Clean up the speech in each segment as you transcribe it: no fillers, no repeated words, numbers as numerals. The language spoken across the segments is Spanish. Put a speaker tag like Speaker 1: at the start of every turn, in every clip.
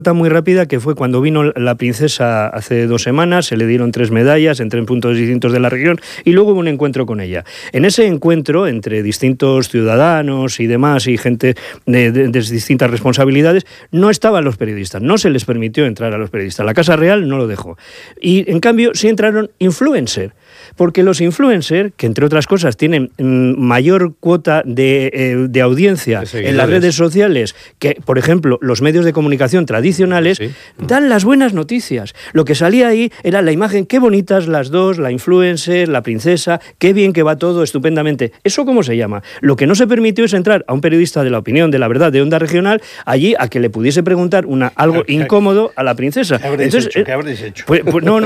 Speaker 1: muy rápida, que fue cuando vino la princesa hace 2 semanas, se le dieron 3 medallas en 3 puntos distintos de la región y luego hubo un encuentro con ella. En ese encuentro, entre distintos ciudadanos y demás y gente de distintas responsabilidades, no estaban los periodistas, no se les permitió entrar a los periodistas. La Casa Real no lo dejó. Y en cambio sí entraron influencers, porque los influencers, que entre otras cosas tienen mayor cuota de audiencia en las redes sociales que, por ejemplo, los medios de comunicación tradicionales, dan las buenas noticias. Lo que salía ahí era la imagen, qué bonitas las dos, la influencer, la princesa, qué bien que va todo, estupendamente. ¿Eso cómo se llama? Lo que no se permitió es entrar a un periodista de La Opinión, de La Verdad, de Onda Regional, allí a que le pudiese preguntar algo incómodo a la princesa.
Speaker 2: ¿Qué habréis hecho?
Speaker 1: ¿Por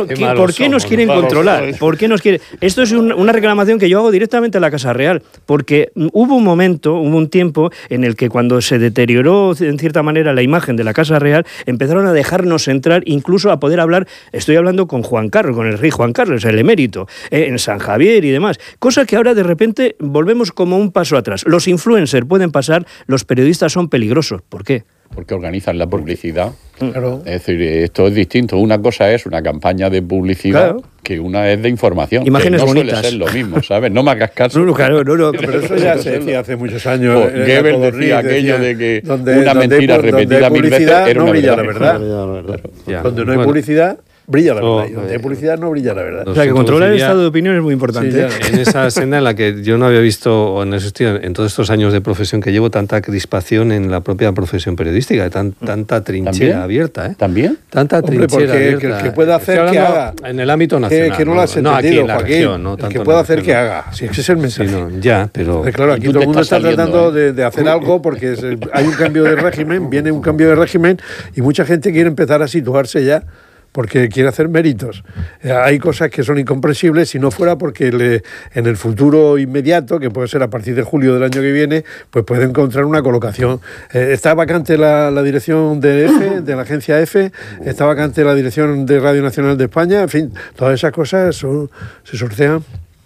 Speaker 1: qué nos quieren controlar? ¿Por qué nos quieren? Esto es una reclamación que yo hago directamente a la Casa Real, porque hubo un tiempo en el que cuando se deterioró en cierta manera la imagen de la Casa Real, empezaron a dejarnos entrar, incluso a poder hablar, estoy hablando con Juan Carlos, con el rey Juan Carlos, el emérito, en San Javier y demás, cosa que ahora de repente volvemos como un paso atrás. Los influencers pueden pasar, los periodistas son peligrosos. ¿Por qué?
Speaker 3: Porque organizan la publicidad.
Speaker 1: Claro.
Speaker 3: Es decir, esto es distinto. Una cosa es una campaña de publicidad, claro, que una es de información.
Speaker 1: Imágenes
Speaker 3: que no
Speaker 1: bonitas.
Speaker 3: Suele ser lo mismo, ¿sabes? No me hagas caso.
Speaker 2: No, pero eso ya se decía hace muchos años.
Speaker 3: Goebbels decía aquello de que una mentira repetida 1000 veces era
Speaker 2: no
Speaker 3: una
Speaker 2: brilla
Speaker 3: verdad.
Speaker 2: La verdad. Donde no hay publicidad, brilla la verdad. Y donde hay publicidad no brilla la verdad.
Speaker 1: O sea, que controlar el estado de opinión es muy importante.
Speaker 4: Sí, en esa senda en la que yo no había visto o no existido en todos estos años de profesión que llevo tanta crispación en la propia profesión periodística, tanta trinchera abierta.
Speaker 3: ¿También?
Speaker 4: Tanta trinchera abierta.
Speaker 2: Que pueda hacer que haga.
Speaker 4: En el ámbito nacional.
Speaker 2: Que no lo has entendido,
Speaker 4: aquí en la
Speaker 2: Joaquín.
Speaker 4: región, no tanto
Speaker 2: que pueda hacer que haga. Sí, ese es el mensaje.
Speaker 4: Sí, ya, pero...
Speaker 2: Claro, aquí todo el mundo está tratando de hacer algo porque hay un cambio de régimen, viene un cambio de régimen y mucha gente quiere empezar a situarse ya, porque quiere hacer méritos. Hay cosas que son incomprensibles si no fuera porque en el futuro inmediato, que puede ser a partir de julio del año que viene, pues puede encontrar una colocación. Está vacante la dirección de EFE, de la agencia EFE, está vacante la dirección de Radio Nacional de España, en fin, todas esas cosas se sortean.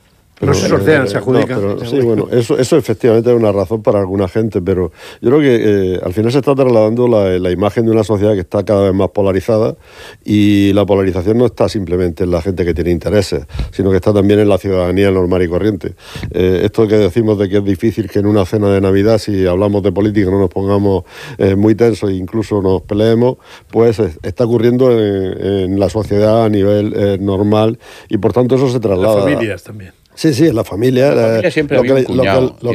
Speaker 2: No se sortean, se adjudican.
Speaker 5: Sí, bueno, eso efectivamente es una razón para alguna gente, pero yo creo que al final se está trasladando la imagen de una sociedad que está cada vez más polarizada, y la polarización no está simplemente en la gente que tiene intereses, sino que está también en la ciudadanía normal y corriente. Esto que decimos de que es difícil que en una cena de Navidad, si hablamos de política, no nos pongamos muy tensos e incluso nos peleemos, pues está ocurriendo en la sociedad a nivel normal, y por tanto eso se traslada.
Speaker 2: Las familias también.
Speaker 5: Sí, en la familia.
Speaker 3: La familia siempre había un cuñado, lo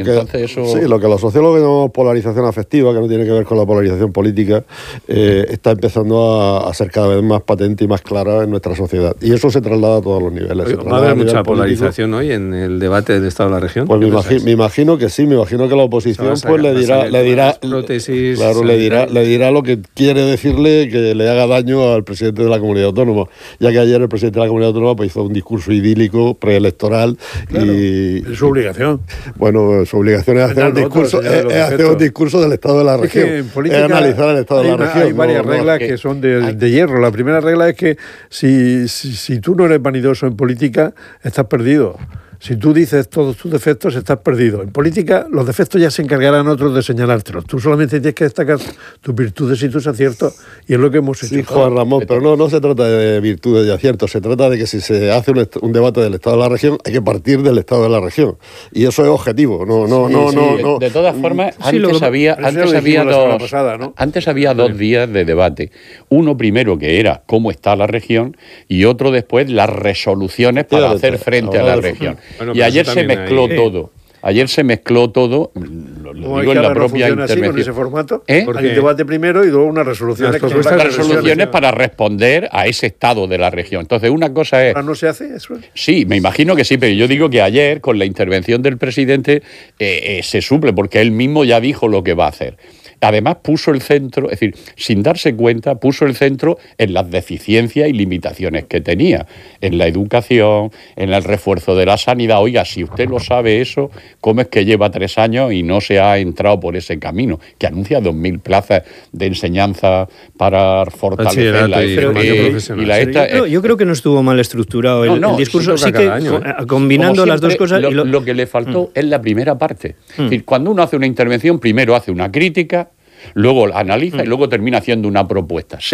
Speaker 5: que los sociólogos llamamos polarización afectiva, que no tiene que ver con la polarización política, está empezando a ser cada vez más patente y más clara en nuestra sociedad. Y eso se traslada a todos los niveles.
Speaker 4: ¿Va a haber mucha polarización hoy en el debate del Estado de la región?
Speaker 5: Pues me imagino que sí, me imagino que la oposición pues le dirá lo que quiere decirle que le haga daño al presidente de la comunidad autónoma, ya que ayer el presidente de la comunidad autónoma pues hizo un discurso idílico preelectoral.
Speaker 2: Claro, es su obligación.
Speaker 5: Bueno, su obligación es hacer un discurso del Estado de la región.
Speaker 2: Es política,
Speaker 5: es analizar el Estado de la región.
Speaker 2: Hay varias reglas que son de hierro. La primera regla es que si tú no eres vanidoso en política, estás perdido. Si tú dices todos tus defectos, estás perdido. En política, los defectos ya se encargarán otros de señalártelos. Tú solamente tienes que destacar tus virtudes y tus aciertos, y es lo que hemos hecho.
Speaker 5: Sí, Juan Ramón, pero no se trata de virtudes y aciertos, se trata de que si se hace un debate del Estado de la región, hay que partir del Estado de la región. Y eso es objetivo. No.
Speaker 3: De todas formas, antes había dos días de debate. Uno primero que era cómo está la región, y otro después las resoluciones para hacer frente a la región. Bueno, y ayer se mezcló todo. Ayer se mezcló todo, lo digo en la propia intervención.
Speaker 2: Así, con ese formato, hay un debate primero y luego unas resoluciones.
Speaker 3: Resoluciones para responder a ese estado de la región. Entonces, una cosa es...
Speaker 2: ¿Ahora no se hace eso?
Speaker 3: Sí, me imagino que sí, pero yo digo que ayer, con la intervención del presidente, se suple, porque él mismo ya dijo lo que va a hacer. Además puso el centro, es decir, sin darse cuenta, puso el centro en las deficiencias y limitaciones que tenía, en la educación, en el refuerzo de la sanidad. Oiga, si usted lo sabe eso, ¿cómo es que lleva 3 años y no se ha entrado por ese camino? Que anuncia 2.000 plazas de enseñanza para fortalecer la
Speaker 1: Yo creo que no estuvo mal estructurado el discurso. Sí que combinando siempre, las dos cosas...
Speaker 3: Lo que le faltó es la primera parte. Es decir, cuando uno hace una intervención, primero hace una crítica, luego analiza y luego termina haciendo una propuesta.